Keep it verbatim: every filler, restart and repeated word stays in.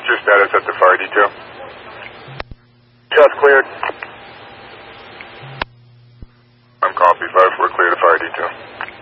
What's your status at the fire detail? Just cleared. I'm copy five four, clear to fire detail.